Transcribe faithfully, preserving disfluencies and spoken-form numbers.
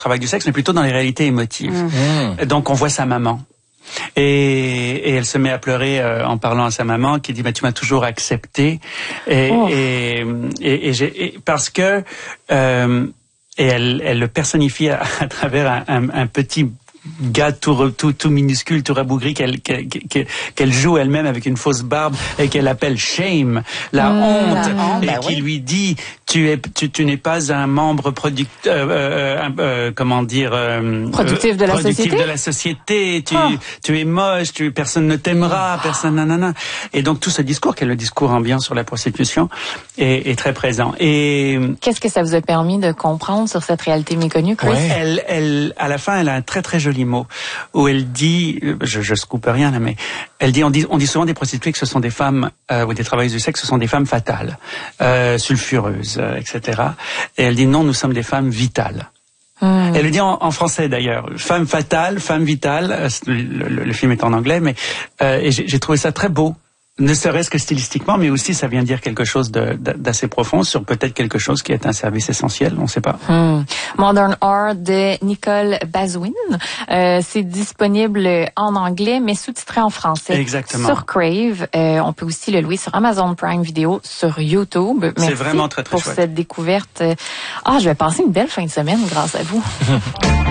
travail du sexe, mais plutôt dans les réalités émotives. Mmh. Donc on voit sa maman. Et, et elle se met à pleurer euh, en parlant à sa maman, qui dit bah, tu m'as toujours accepté. Et, oh. et, et, et, j'ai, et parce que euh, et elle, elle le personnifie à, à travers un, un, un petit gars tout, tout, tout minuscule, tout rabougri, qu'elle, qu'elle, qu'elle joue elle-même avec une fausse barbe et qu'elle appelle Shame, la mmh, honte, la honte, et bah qui oui. lui dit tu es, tu, tu n'es pas un membre productif, euh, euh, euh, comment dire, euh, productif de la productif société. de la société. Tu, oh. tu es moche, tu, personne ne t'aimera, oh. personne, nanana. Et donc tout ce discours, qui est le discours ambiant sur la prostitution, est, est très présent. Et qu'est-ce que ça vous a permis de comprendre sur cette réalité méconnue, Chris? Ouais. Elle, elle, à la fin, elle a un très très joli mot où elle dit, je, je scoop rien là, mais elle dit, on dit, on dit souvent des prostituées que ce sont des femmes euh, ou des travailleuses du sexe, ce sont des femmes fatales, euh, sulfureuses, euh, et cetera. Et elle dit non, nous sommes des femmes vitales. Mmh. Elle le dit en, en français d'ailleurs, femme fatale, femme vitale. Le, le, le film est en anglais, mais euh, et j'ai, j'ai trouvé ça très beau. Ne serait-ce que stylistiquement, mais aussi ça vient dire quelque chose de, d'assez profond sur peut-être quelque chose qui est un service essentiel, on ne sait pas. Hmm. Modern Art de Nicole Bazouin, euh, c'est disponible en anglais, mais sous-titré en français. Exactement. Sur Crave, euh, on peut aussi le louer sur Amazon Prime Video, sur YouTube. Merci c'est vraiment très très pour chouette. cette découverte. Ah, je vais passer une belle fin de semaine grâce à vous.